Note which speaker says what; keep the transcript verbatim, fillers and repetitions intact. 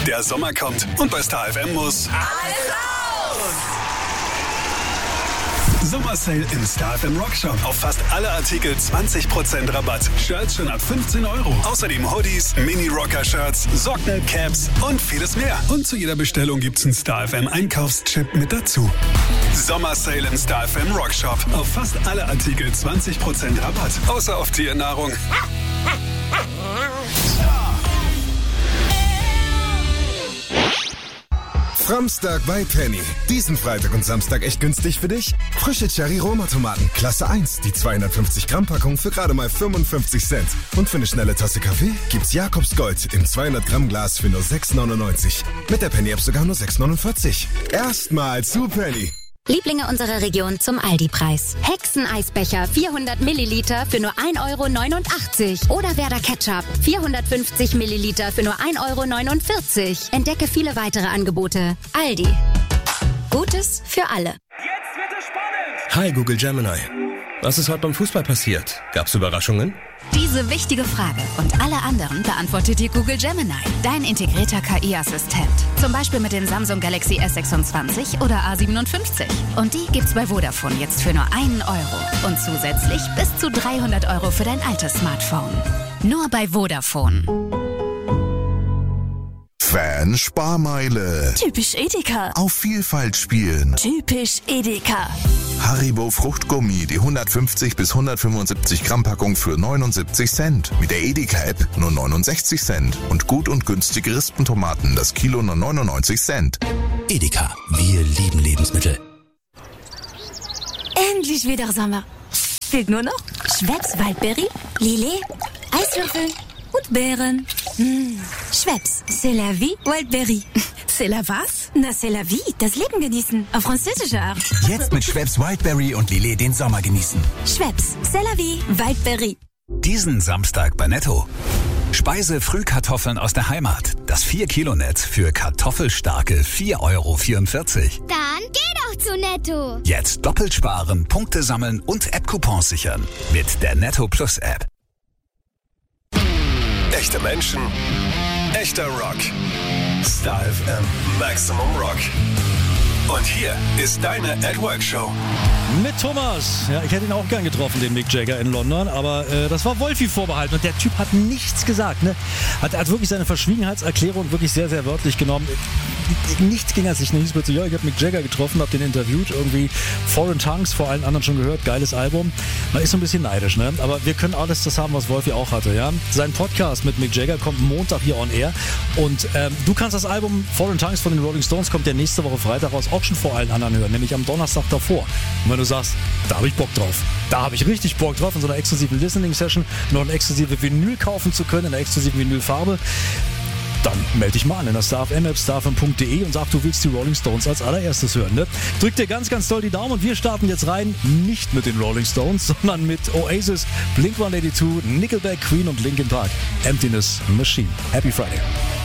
Speaker 1: Der Sommer kommt und bei Star F M muss
Speaker 2: alles raus!
Speaker 1: Sommersale im Star F M Rock Shop. Auf fast alle Artikel zwanzig Prozent Rabatt. Shirts schon ab fünfzehn Euro. Außerdem Hoodies, Mini-Rocker-Shirts, Socken, Caps und vieles mehr. Und zu jeder Bestellung gibt's einen Star F M Einkaufschip mit dazu. Sommersale im Star F M Rock Shop. Auf fast alle Artikel zwanzig Prozent Rabatt. Außer auf Tiernahrung.
Speaker 3: Samstag bei Penny. Diesen Freitag und Samstag echt günstig für dich? Frische Cherry-Roma-Tomaten, Klasse eins, die zweihundertfünfzig Gramm Packung für gerade mal fünfundfünfzig Cent. Und für eine schnelle Tasse Kaffee gibt's Jakobs Gold im zweihundert Gramm Glas für nur sechs neunundneunzig. Mit der Penny-App sogar nur sechs neunundvierzig. Erstmal zu Penny.
Speaker 4: Lieblinge unserer Region zum Aldi-Preis. Hexeneisbecher vierhundert Milliliter für nur ein Euro neunundachtzig. Oder Werder Ketchup vierhundertfünfzig Milliliter für nur ein Euro neunundvierzig. Entdecke viele weitere Angebote. Aldi. Gutes für alle.
Speaker 2: Jetzt wird es spannend!
Speaker 5: Hi Google Gemini. Was ist heute beim Fußball passiert? Gab's Überraschungen?
Speaker 6: Diese wichtige Frage und alle anderen beantwortet dir Google Gemini, dein integrierter K I-Assistent. Zum Beispiel mit dem Samsung Galaxy S sechsundzwanzig oder A siebenundfünfzig. Und die gibt's bei Vodafone jetzt für nur einen Euro. Und zusätzlich bis zu dreihundert Euro für dein altes Smartphone. Nur bei Vodafone.
Speaker 7: Fan-Sparmeile.
Speaker 8: Typisch Edeka.
Speaker 7: Auf Vielfalt spielen.
Speaker 8: Typisch Edeka.
Speaker 7: Haribo Fruchtgummi, die hundertfünfzig bis hundertfünfundsiebzig Gramm Packung für neunundsiebzig Cent. Mit der Edeka-App nur neunundsechzig Cent. Und gut und günstige Rispentomaten, das Kilo nur neunundneunzig Cent.
Speaker 9: Edeka, wir lieben Lebensmittel.
Speaker 8: Endlich wieder Sommer. Fehlt nur noch Schweppes Waldberry, Lillet, Eiswürfel und Beeren. Mmh. Schweppes, c'est la vie, Wildberry.
Speaker 6: C'est la was?
Speaker 8: Na, c'est la vie, das Leben genießen. Auf französische Art.
Speaker 9: Jetzt mit Schweppes Wildberry und Lillet den Sommer genießen.
Speaker 8: Schweppes, c'est la vie, Wildberry.
Speaker 9: Diesen Samstag bei Netto. Speise-Frühkartoffeln aus der Heimat. Das vier Kilo Netz für kartoffelstarke vier Euro vierundvierzig.
Speaker 10: Dann geh doch zu Netto.
Speaker 9: Jetzt doppelt sparen, Punkte sammeln und App-Coupons sichern. Mit der Netto Plus App.
Speaker 1: Echte Menschen, echter Rock. Star F M Maximum Rock. Und hier ist deine At-Work-Show.
Speaker 11: Mit Thomas. Ja, ich hätte ihn auch gern getroffen, den Mick Jagger in London, aber äh, das war Wolfi vorbehalten und der Typ hat nichts gesagt. Ne? Hat, hat wirklich seine Verschwiegenheitserklärung wirklich sehr, sehr wörtlich genommen. Nichts ging er sich nicht. So, ja, ich habe Mick Jagger getroffen, habe den interviewt, irgendwie Foreign Tongues, vor allen anderen schon gehört, geiles Album. Man ist so ein bisschen neidisch, ne? Aber wir können alles das haben, was Wolfi auch hatte. Ja? Sein Podcast mit Mick Jagger kommt Montag hier on air und ähm, du kannst das Album Foreign Tongues von den Rolling Stones, kommt ja nächste Woche Freitag raus, auch schon vor allen anderen hören, nämlich am Donnerstag davor. Und wenn du sagst, da habe ich Bock drauf, da habe ich richtig Bock drauf, in so einer exklusiven Listening-Session noch eine exklusive Vinyl kaufen zu können, in einer exklusiven Vinylfarbe, dann melde dich mal an in der Star F M App, star f m punkt d e und sag, du willst die Rolling Stones als allererstes hören. Ne? Drück dir ganz, ganz doll die Daumen und wir starten jetzt rein, nicht mit den Rolling Stones, sondern mit Oasis, Blink one eighty-two, Nickelback, Queen und Linkin Park. Emptiness Machine. Happy Friday.